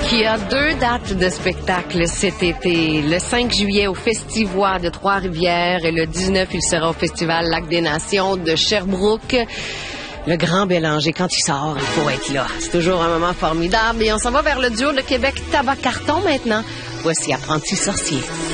qui a 2 dates de spectacle cet été. Le 5 juillet au Festivois de Trois-Rivières et le 19, il sera au Festival Lac des Nations de Sherbrooke. Le Grand Bélanger, quand il sort, il faut être là. C'est toujours un moment formidable. Et on s'en va vers le duo de Québec Tabac Carton maintenant. Voici Apprenti sorcier.